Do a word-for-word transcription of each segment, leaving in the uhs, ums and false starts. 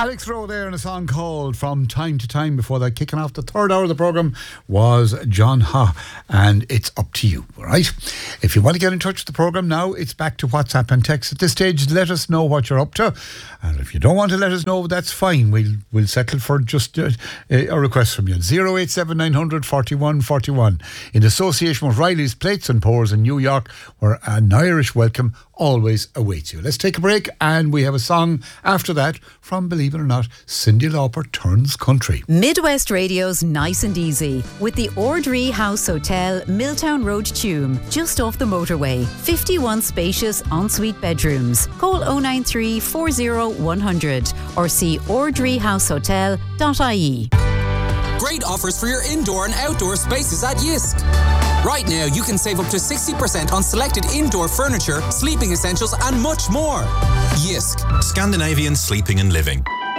Alex Rowe there in a song called From Time to Time. Before that, kicking off the third hour of the programme was John Ha, and it's up to you, all right? If you want to get in touch with the programme now, it's back to WhatsApp and text. At this stage, let us know what you're up to. And if you don't want to let us know, that's fine. We'll we'll settle for just uh, a request from you. zero eight seven nine hundred forty-one forty-one. In association with Riley's Plates and Pours in New York, where an Irish welcome always awaits you. Let's take a break, and we have a song after that from, believe it or not, Cyndi Lauper Turns Country. Midwest Radio's Nice and Easy with the Ordree House Hotel, Milltown Road, Tuam, just off the motorway. fifty-one spacious ensuite bedrooms. Call oh nine three, four oh, one hundred or see ordree house hotel dot I E. Great offers for your indoor and outdoor spaces at Yisk. Right now, you can save up to sixty percent on selected indoor furniture, sleeping essentials, and much more. Yisk. Scandinavian sleeping and living.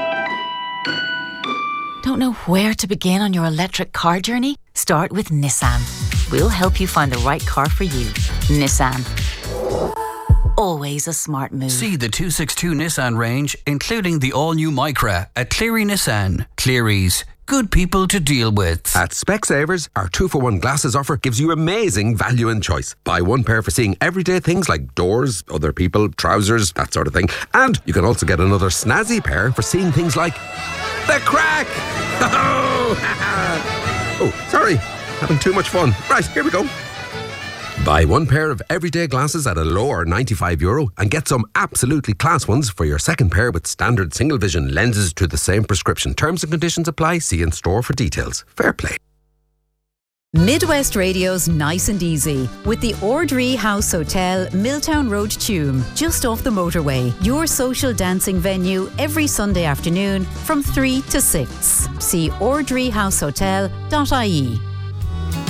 Don't know where to begin on your electric car journey? Start with Nissan. We'll help you find the right car for you. Nissan. Always a smart move. See the two sixty-two Nissan range, including the all-new Micra at Cleary Nissan. Cleary's. Good people to deal with. At Specsavers, our two for one glasses offer gives you amazing value and choice. Buy one pair for seeing everyday things like doors, other people, trousers, that sort of thing. And you can also get another snazzy pair for seeing things like the crack. Oh, sorry. Having too much fun. Right, here we go. Buy one pair of everyday glasses at a lower ninety-five euro and get some absolutely class ones for your second pair with standard single vision lenses to the same prescription. Terms and conditions apply. See in store for details. Fair play. Midwest Radio's Nice and Easy with the Ordree House Hotel, Milltown Road, Tuam, just off the motorway. Your social dancing venue every Sunday afternoon from three to six. See ordree house hotel dot I E.